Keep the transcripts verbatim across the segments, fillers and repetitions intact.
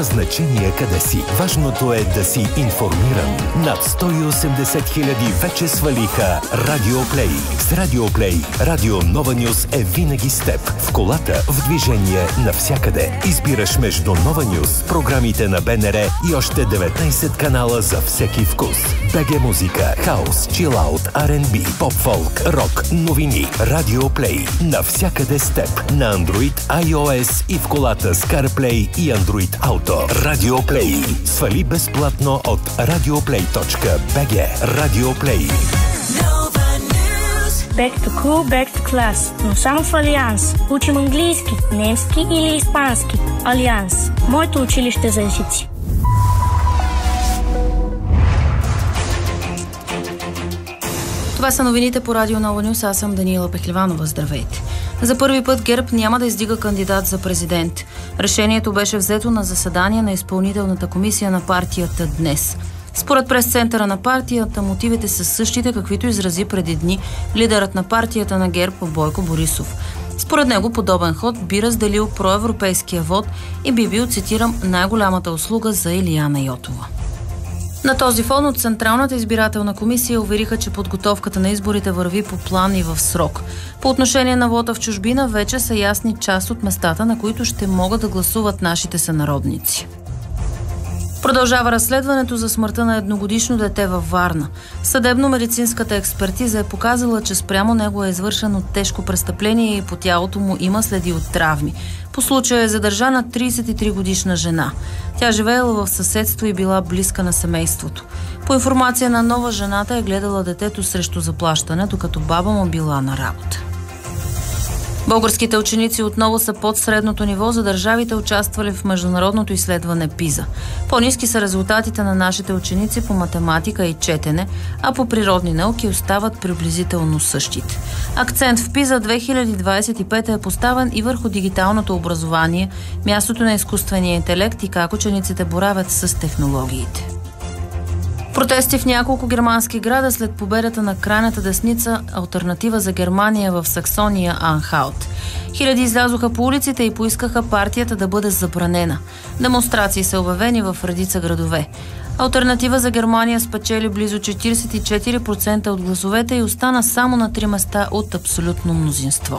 Няма значение къде си. Важното е да си информиран. Над сто и осемдесет хиляди вече свалиха Радио Плей. С Радио Плей, Радио Нова Нюс е винаги с теб. В колата, в движение, навсякъде. Избираш между Нова Нюс, програмите на БНР и още деветнайсет канала за всеки вкус. БГ музика, хаус, чилаут, Ар енд Би, поп-фолк, рок, новини. Радио Плей. Навсякъде с теб. На Android, iOS и в колата с CarPlay и Android Auto. Радио Плей. Свали безплатно от радиоплей точка би джи. Радио Плей. Back to cool, back to class. Но само в Алианс. Учим английски, немски или испански. Алианс. Моето училище за езици. Това са новините по Радио Нова Нюс. Аз съм Даниела Пехливанова. Здравейте. За първи път ГЕРБ няма да издига кандидат за президент. Решението беше взето на заседание на изпълнителната комисия на партията днес. Според прес-центъра на партията, мотивите са същите, каквито изрази преди дни лидерът на партията на ГЕРБ Бойко Борисов. Според него подобен ход би разделил проевропейския вод и би бил, цитирам, най-голямата услуга за Илияна Йотова. На този фон от Централната избирателна комисия увериха, че подготовката на изборите върви по план и в срок. По отношение на вота в чужбина вече са ясни част от местата, на които ще могат да гласуват нашите сънародници. Продължава разследването за смъртта на едногодишно дете във Варна. Съдебно-медицинската експертиза е показала, че спрямо него е извършено тежко престъпление и по тялото му има следи от травми. По случая е задържана трийсет и три годишна жена. Тя живеела в съседство и била близка на семейството. По информация на Нова, жената е гледала детето срещу заплащане, докато баба му била на работа. Българските ученици отново са под средното ниво за държавите, участвали в международното изследване ПИЗА. По-ниски са резултатите на нашите ученици по математика и четене, а по природни науки остават приблизително същите. Акцент в ПИЗА две хиляди двадесет и пета е поставен и върху дигиталното образование, мястото на изкуствения интелект и как учениците боравят с технологиите. Протести в няколко германски града след победата на крайната десница Алтернатива за Германия в Саксония Анхалт. Хиляди излязоха по улиците и поискаха партията да бъде забранена. Демонстрации са обявени в редица градове. Алтернатива за Германия спечели близо четирийсет и четири процента от гласовете и остана само на три места от абсолютно мнозинство.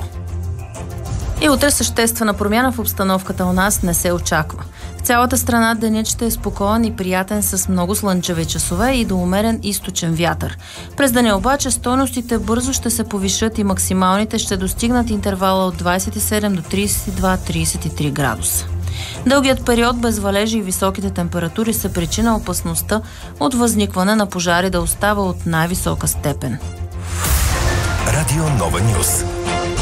И утре съществена промяна в обстановката у нас не се очаква. В цялата страна денят ще е спокоен и приятен с много слънчеви часове и до умерен източен вятър. През деня обаче стойностите бързо ще се повишат и максималните ще достигнат интервала от двадесет и седем до тридесет и два до тридесет и три градуса. Дългият период без валежи и високите температури са причина опасността от възникване на пожари да остава от най-висока степен. Радио Нова Нюс.